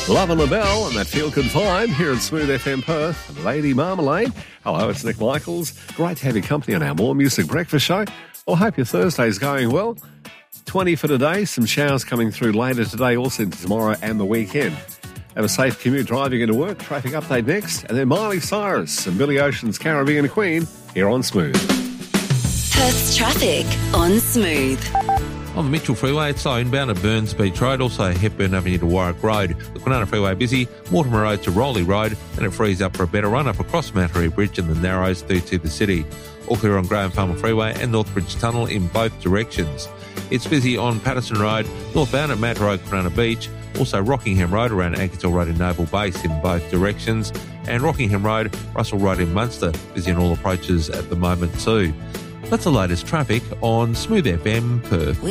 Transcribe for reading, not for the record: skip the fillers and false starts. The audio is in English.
Love and LaBelle and that feel-good vibe here at Smooth FM Perth. Lady Marmalade. Hello, it's Nick Michaels. Great to have your company on our More Music Breakfast show. Well, I hope your Thursday's going well. 20 for today, some showers coming through later today, also tomorrow and the weekend. Have a safe commute driving into work. Traffic update next. And then Miley Cyrus and Billy Ocean's Caribbean Queen here on Smooth. Perth's traffic on Smooth. On the Mitchell Freeway, it's slow inbound at Burns Beach Road, also Hepburn Avenue to Warwick Road. The Kwinana Freeway busy, Mortimer Road to Rowley Road, and it frees up for a better run up across Mattery Bridge and the Narrows through to the city. All clear on Graham Farmer Freeway and Northbridge Tunnel in both directions. It's busy on Patterson Road, northbound at Matt Road, Kwinana Beach, also Rockingham Road around Ankersall Road in Naval Base in both directions, and Rockingham Road, Russell Road in Munster, busy on all approaches at the moment too. That's the latest traffic on Smooth FM Perth.